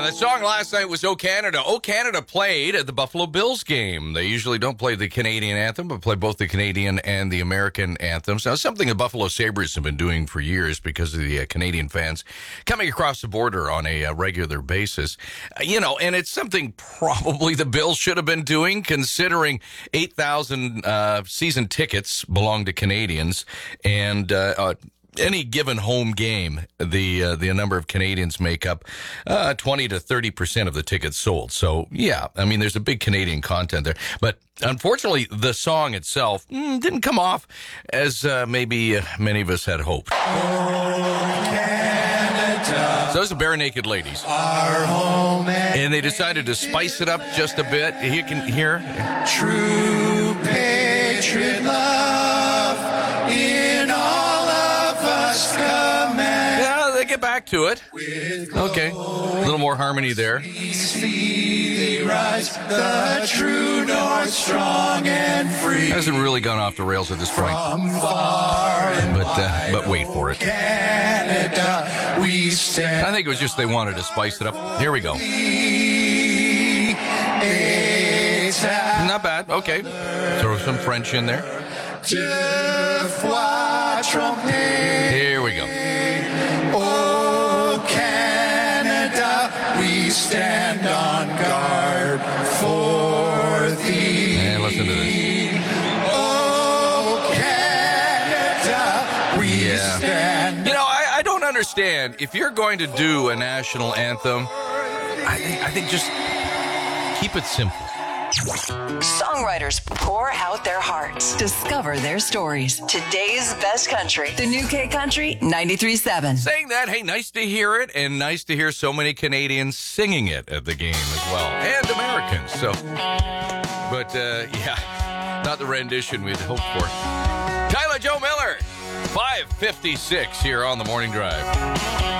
the song last night was "Oh Canada." "Oh Canada" played at the Buffalo Bills game. They usually don't play the Canadian anthem, but play both the Canadian and the American anthems. Now, something the Buffalo Sabres have been doing for years because of the Canadian fans coming across the border on a regular basis. And it's something probably the Bills should have been doing, considering 8,000 season tickets belong to Canadians, and any given home game, the number of Canadians make up 20 to 30% of the tickets sold. So, yeah, I mean, there's a big Canadian content there. But unfortunately, the song itself didn't come off as maybe many of us had hoped. Oh, Canada, so those are Bare Naked Ladies. our home And they decided to spice it up just a bit. You can hear. true patriot love in all of us command. Yeah, they get back to it. With Okay, a little more harmony there. they rise, the true north strong and free. Hasn't really gone off the rails at this point. From far and But wait for it. Canada, we stand. I think it was just they wanted to spice it up. Here we go. Not bad. Okay. Throw some French in there. Deux fois tromper. Here we go. Oh, Canada, we stand on guard for thee. And listen to this. Oh, Canada, we stand. I don't understand. If you're going to do a national anthem, I think just keep it simple. Songwriters pour out their hearts. Discover their stories. Today's best country. The New K Country 93.7. Saying that, hey, nice to hear it, and nice to hear so many Canadians singing it at the game as well, and Americans. So, but yeah, not the rendition we'd hoped for. Kyla Joe Miller, 5:56 here on the Morning Drive.